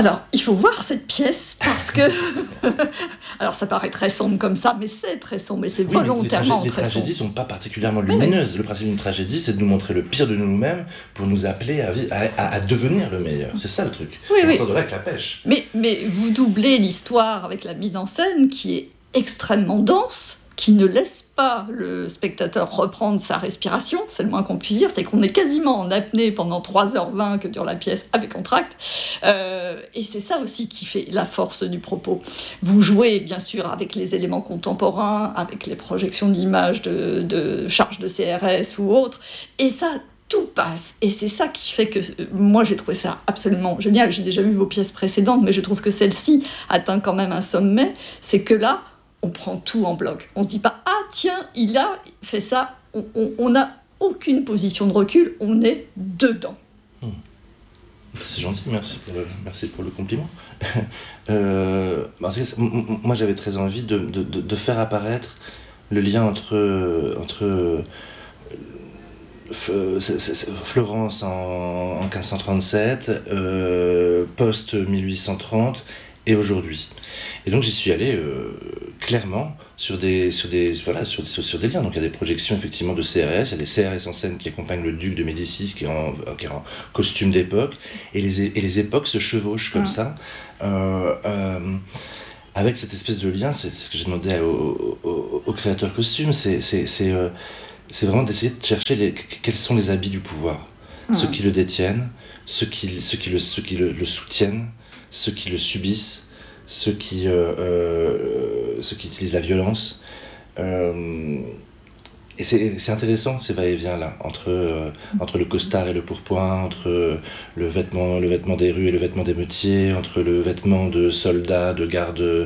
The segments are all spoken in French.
Alors, il faut voir cette pièce parce que... Alors, ça paraît très sombre comme ça, mais c'est très sombre, et c'est volontairement les très sombre. Les tragédies ne sont pas particulièrement lumineuses. Le principe d'une tragédie, c'est de nous montrer le pire de nous-mêmes pour nous appeler à devenir le meilleur. C'est ça le truc. On sort de là avec la pêche. Mais vous doublez l'histoire avec la mise en scène qui est extrêmement dense, qui ne laisse pas le spectateur reprendre sa respiration, c'est le moins qu'on puisse dire, c'est qu'on est quasiment en apnée pendant 3h20 que dure la pièce avec entracte, et c'est ça aussi qui fait la force du propos. Vous jouez bien sûr avec les éléments contemporains, avec les projections d'images de charges de CRS ou autres, et ça, tout passe, et c'est ça qui fait que moi j'ai trouvé ça absolument génial. J'ai déjà vu vos pièces précédentes, mais je trouve que celle-ci atteint quand même un sommet, c'est que là, on prend tout en bloc. On ne dit pas « Ah, tiens, il a fait ça ». On n'a aucune position de recul, on est dedans. C'est gentil, merci pour le compliment. Moi, j'avais très envie de faire apparaître le lien entre Florence en 1537, post-1830 et aujourd'hui. Et donc j'y suis allé clairement sur des liens. Donc il y a des projections effectivement de CRS, il y a des CRS en scène qui accompagnent le duc de Médicis qui est en costume d'époque, et les époques se chevauchent comme ça, avec cette espèce de lien. C'est ce que j'ai demandé au créateur costume, c'est vraiment d'essayer de chercher quels sont les habits du pouvoir, ceux qui le détiennent, ceux qui le soutiennent, ceux qui le subissent, ceux qui utilisent la violence. Et c'est intéressant ces va-et-vient là, entre le costard et le pourpoint, entre le vêtement des rues et le vêtement d'émeutier, entre le vêtement de soldat, de garde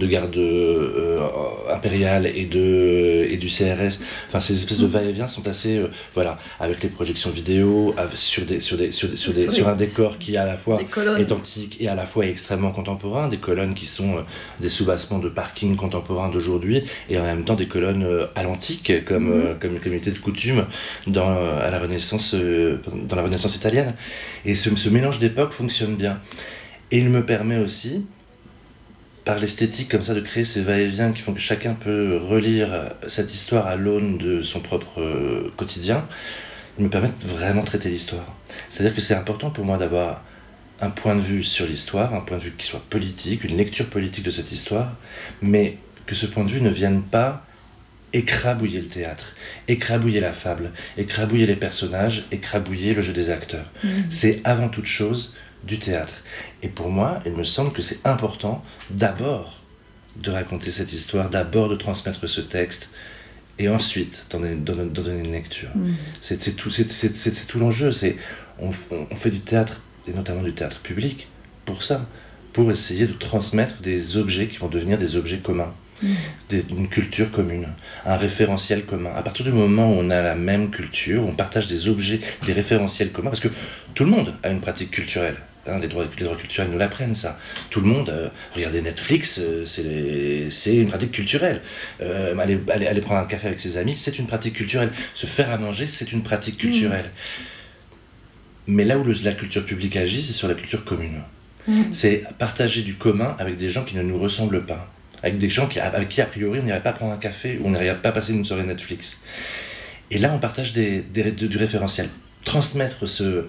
impériale et du CRS. Enfin, ces espèces de va-et-vient sont assez, avec les projections vidéo, sur un décor qui à la fois est antique et à la fois est extrêmement contemporain, des colonnes qui sont des soubassements de parking contemporains d'aujourd'hui, et en même temps des colonnes à l'antique, comme il était de coutume dans la Renaissance italienne. Et ce mélange d'époques fonctionne bien. Et il me permet aussi, par l'esthétique comme ça, de créer ces va-et-vient qui font que chacun peut relire cette histoire à l'aune de son propre quotidien. Il me permet de vraiment traiter l'histoire. C'est-à-dire que c'est important pour moi d'avoir un point de vue sur l'histoire, un point de vue qui soit politique, une lecture politique de cette histoire, mais que ce point de vue ne vienne pas écrabouiller le théâtre, écrabouiller la fable, écrabouiller les personnages, écrabouiller le jeu des acteurs. C'est avant toute chose du théâtre. Et pour moi, il me semble que c'est important d'abord de raconter cette histoire, d'abord de transmettre ce texte, et ensuite d'en donner une lecture. C'est tout l'enjeu. On fait du théâtre, et notamment du théâtre public, pour ça, pour essayer de transmettre des objets qui vont devenir des objets communs. Une culture commune, un référentiel commun. À partir du moment où on a la même culture, on partage des objets, des référentiels communs, parce que tout le monde a une pratique culturelle. Les droits culturels nous l'apprennent, ça. Tout le monde, regardez Netflix, c'est une pratique culturelle. Aller prendre un café avec ses amis, c'est une pratique culturelle. Se faire à manger, c'est une pratique culturelle. Mais là où la culture publique agit, c'est sur la culture commune. C'est partager du commun avec des gens qui ne nous ressemblent pas. Avec des gens avec qui, a priori, on n'irait pas prendre un café ou on n'irait pas passer une soirée Netflix. Et là, on partage du référentiel. Transmettre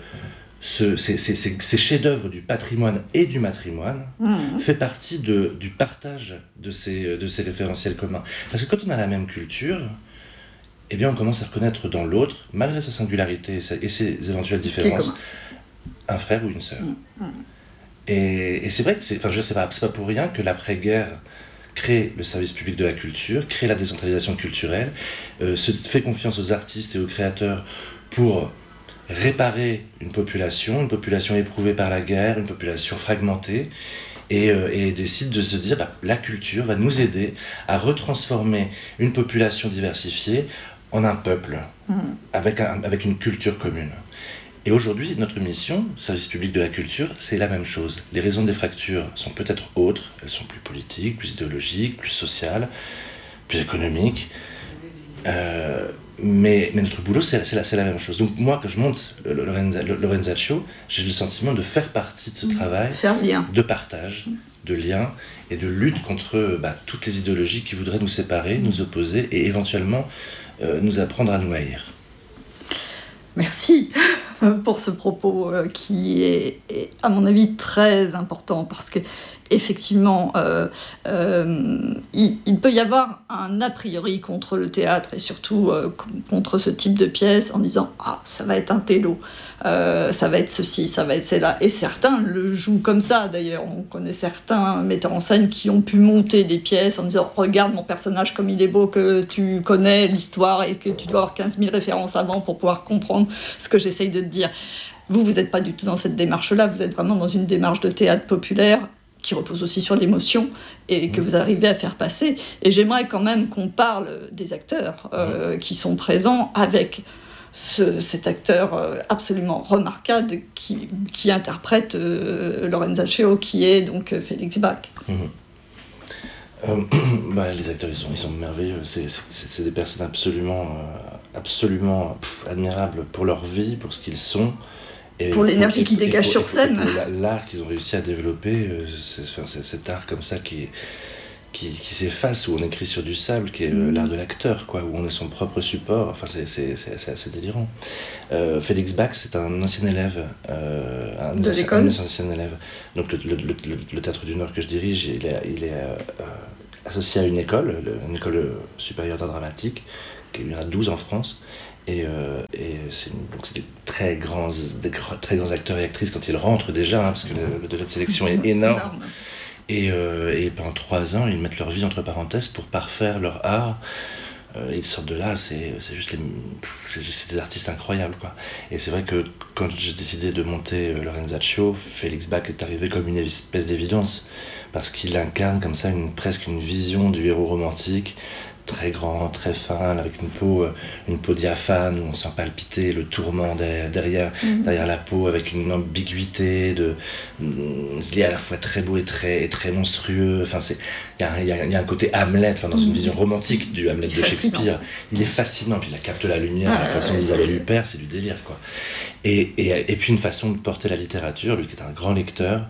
ces chefs-d'œuvre du patrimoine et du matrimoine fait partie du partage de ces référentiels communs. Parce que quand on a la même culture, eh bien, on commence à reconnaître dans l'autre, malgré sa singularité et ses éventuelles différences, un frère ou une sœur. Et c'est vrai que c'est pas pour rien que l'après-guerre crée le service public de la culture, crée la décentralisation culturelle, se fait confiance aux artistes et aux créateurs pour réparer une population éprouvée par la guerre, une population fragmentée, et décide de se dire la culture va nous aider à retransformer une population diversifiée en un peuple, avec une culture commune. Et aujourd'hui, notre mission, service public de la culture, c'est la même chose. Les raisons des fractures sont peut-être autres, elles sont plus politiques, plus idéologiques, plus sociales, plus économiques. Mais notre boulot, c'est la même chose. Donc moi, quand je monte Lorenzaccio, j'ai le sentiment de faire partie de ce travail de partage, de lien et de lutte contre toutes les idéologies qui voudraient nous séparer, nous opposer et éventuellement nous apprendre à nous haïr. Merci pour ce propos qui est, à mon avis, très important parce que effectivement, il peut y avoir un a priori contre le théâtre et surtout contre ce type de pièce en disant « Ah, ça va être un télo, ça va être ceci, ça va être cela ». Et certains le jouent comme ça, d'ailleurs. On connaît certains metteurs en scène qui ont pu monter des pièces en disant « Regarde mon personnage comme il est beau, que tu connais l'histoire et que tu dois avoir 15 000 références avant pour pouvoir comprendre ce que j'essaye de te dire ». Vous n'êtes pas du tout dans cette démarche-là, vous êtes vraiment dans une démarche de théâtre populaire qui repose aussi sur l'émotion et que vous arrivez à faire passer. Et j'aimerais quand même qu'on parle des acteurs qui sont présents avec cet acteur absolument remarquable qui interprète Lorenzaccio, qui est donc Félix Bach. Les acteurs, ils sont merveilleux. C'est des personnes absolument admirables pour leur vie, pour ce qu'ils sont. Et pour l'énergie qu'ils dégagent sur scène. Pour l'art qu'ils ont réussi à développer, cet art comme ça qui s'efface, où on écrit sur du sable, qui est l'art de l'acteur, quoi, où on est son propre support. Enfin, c'est assez délirant. Félix Bach, c'est un ancien élève. De l'école. Un ancien élève. Donc le Théâtre du Nord que je dirige, il est associé à une école supérieure d'art dramatique, il y en a 12 en France. Et c'est des très grands acteurs et actrices quand ils rentrent déjà, parce que le degré de sélection est énorme. Et pendant 3 ans, ils mettent leur vie entre parenthèses pour parfaire leur art. Ils sortent de là, c'est des artistes incroyables, quoi. Et c'est vrai que quand j'ai décidé de monter Lorenzaccio, Félix Bach est arrivé comme une espèce d'évidence, parce qu'il incarne comme ça presque une vision du héros romantique, très grand, très fin, avec une peau diaphane où on sent palpiter le tourment derrière la peau, avec une ambiguïté il est à la fois très beau et très monstrueux. Enfin, il y a un côté Hamlet, dans une vision romantique du Hamlet de Shakespeare. Il est fascinant, puis il capte la lumière, la façon d'Isabelle Huppert, c'est du délire, quoi. Et puis une façon de porter la littérature, lui qui est un grand lecteur,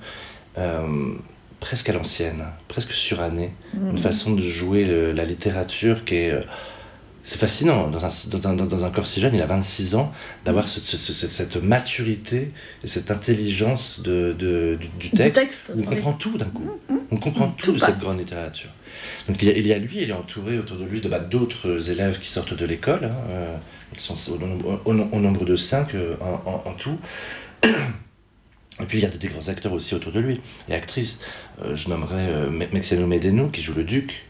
presque à l'ancienne, presque surannée, une façon de jouer la littérature qui est... c'est fascinant, dans un corps si jeune, il a 26 ans, d'avoir cette maturité et cette intelligence du texte, où on comprend tout d'un coup. On comprend tout de cette grande littérature. Donc il y a lui, il est entouré autour de lui d'autres élèves qui sortent de l'école, ils sont au nombre de 5 en tout. Et puis il y a des grands acteurs aussi autour de lui, et actrices. Je nommerais Mexiano Medenu, qui joue le duc,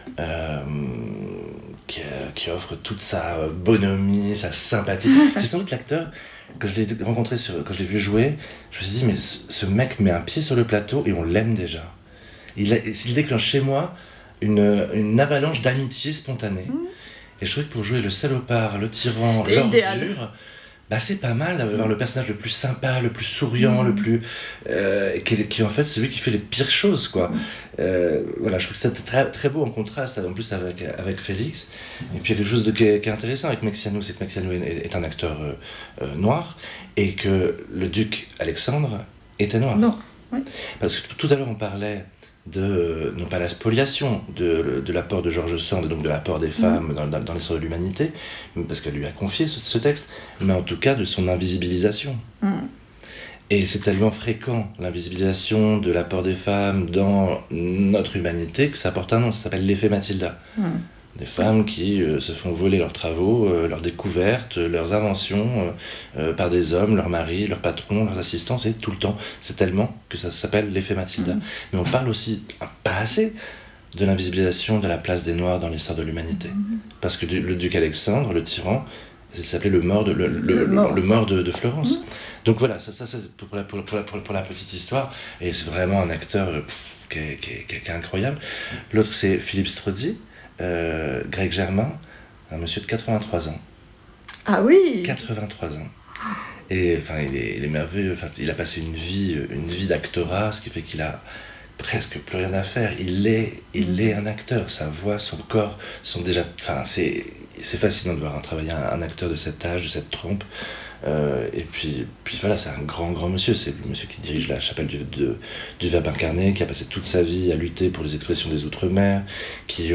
qui offre toute sa bonhomie, sa sympathie. C'est sans doute l'acteur que je l'ai rencontré, que je l'ai vu jouer, je me suis dit, mais ce mec met un pied sur le plateau et on l'aime déjà. Il déclenche chez moi une avalanche d'amitié spontanée. Et je trouvais que pour jouer le salopard, le tyran, l'ordure, c'est pas mal d'avoir le personnage le plus sympa, le plus souriant, le plus qui est en fait celui qui fait les pires choses, quoi. Voilà, je trouve que c'était très, très beau en contraste en plus avec Félix. Et puis il y a quelque chose qui est intéressant avec Mexiano, c'est que Mexiano est un acteur noir et que le duc Alexandre était noir. Non. Oui. Parce que tout à l'heure on parlait non pas la spoliation de l'apport de George Sand, donc de l'apport des femmes dans l'histoire de l'humanité, parce qu'elle lui a confié ce texte, mais en tout cas de son invisibilisation. Et c'est tellement fréquent, l'invisibilisation de l'apport des femmes dans notre humanité, que ça porte un nom, ça s'appelle l'effet Mathilda. Des femmes qui se font voler leurs travaux, leurs découvertes, leurs inventions par des hommes, leurs maris, leurs patrons, leurs assistants, c'est tout le temps. C'est tellement que ça s'appelle l'effet Mathilda. Mais on parle aussi, pas assez, de l'invisibilisation de la place des Noirs dans l'histoire de l'humanité. Parce que le duc Alexandre, le tyran, il s'appelait le mort de Florence. Donc voilà, ça c'est pour la petite histoire. Et c'est vraiment un acteur qui est incroyable. L'autre, c'est Philippe Strozzi. Greg Germain, un monsieur de 83 ans. Ah oui. 83 ans. Et enfin, il est merveilleux. Enfin, il a passé une vie d'actorat, ce qui fait qu'il a presque plus rien à faire. Il est un acteur. Sa voix, son corps sont déjà. Enfin, c'est fascinant de voir travailler un acteur de cet âge, de cette trempe. Et puis voilà, c'est un grand monsieur. C'est le monsieur qui dirige la chapelle du Verbe incarné, qui a passé toute sa vie à lutter pour les expressions des Outre-mer, qui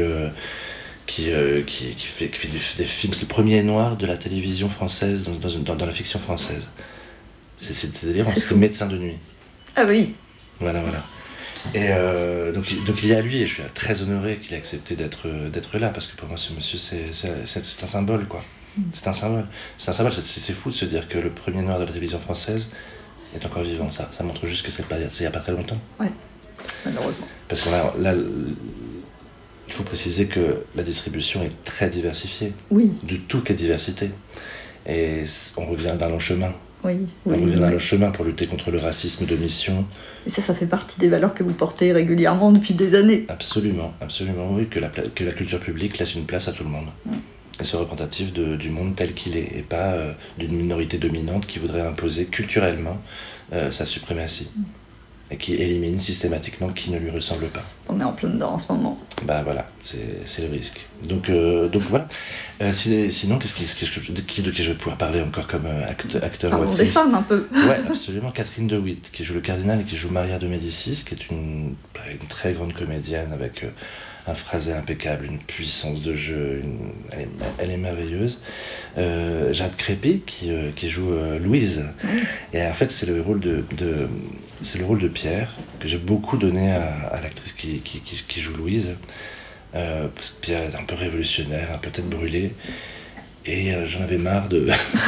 fait des films. C'est le premier noir de la télévision française, dans la fiction française. C'est-à-dire, c'était médecin de nuit. Ah oui. Voilà. Et donc il y a lui, et je suis très honoré qu'il ait accepté d'être là, parce que pour moi, ce monsieur, c'est un symbole, quoi. C'est un symbole. C'est fou de se dire que le premier noir de la télévision française est encore vivant. Ça montre juste que c'est il n'y a pas très longtemps. Ouais, malheureusement. Parce qu'on a là, il faut préciser que la distribution est très diversifiée. Oui. De toutes les diversités. Et on revient d'un long chemin. Oui. On revient d'un long chemin pour lutter contre le racisme de mission. Et ça fait partie des valeurs que vous portez régulièrement depuis des années. Absolument, oui, que la culture publique laisse une place à tout le monde. Et soit représentatif du monde tel qu'il est, et pas d'une minorité dominante qui voudrait imposer culturellement sa suprématie. Et qui élimine systématiquement qui ne lui ressemble pas. On est en plein dedans en ce moment. Bah voilà, c'est le risque. Donc voilà. Sinon, de qui je vais pouvoir parler encore comme acteur ou actrice ? Des femmes un peu. Ouais, absolument. Catherine de Witt, qui joue le cardinal et qui joue Maria de Médicis, qui est une très grande comédienne avec un phrasé impeccable, une puissance de jeu, elle est merveilleuse. Jade Crépy qui joue Louise. Et en fait, c'est le rôle de Pierre que j'ai beaucoup donné à l'actrice qui joue Louise, parce que Pierre est un peu révolutionnaire, un peu tête brûlée, et j'en avais marre de